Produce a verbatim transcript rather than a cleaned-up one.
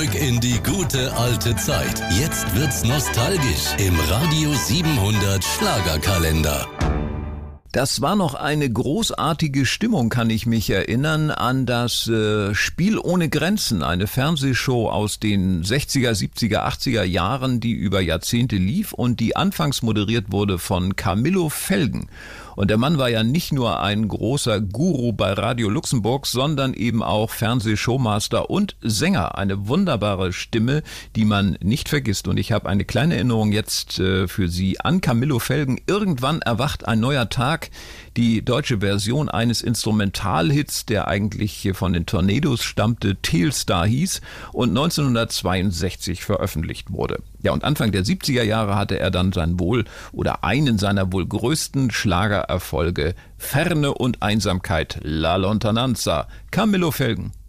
Zurück in die gute alte Zeit. Jetzt wird's nostalgisch im Radio siebenhundert Schlagerkalender. Das war noch eine großartige Stimmung, kann ich mich erinnern, an das äh, Spiel ohne Grenzen, eine Fernsehshow aus den sechziger, siebziger, achtziger Jahren, die über Jahrzehnte lief und die anfangs moderiert wurde von Camillo Felgen. Und der Mann war ja nicht nur ein großer Guru bei Radio Luxemburg, sondern eben auch Fernsehshowmaster und Sänger. Eine wunderbare Stimme, die man nicht vergisst. Und ich habe eine kleine Erinnerung jetzt äh, für Sie an Camillo Felgen. Irgendwann erwacht ein neuer Tag. Die deutsche Version eines Instrumentalhits, der eigentlich von den Tornados stammte, Telstar hieß und neunzehnhundertzweiundsechzig veröffentlicht wurde. Ja, und Anfang der siebziger Jahre hatte er dann sein wohl oder einen seiner wohl größten Schlagererfolge, Ferne und Einsamkeit, La Lontananza, Camillo Felgen.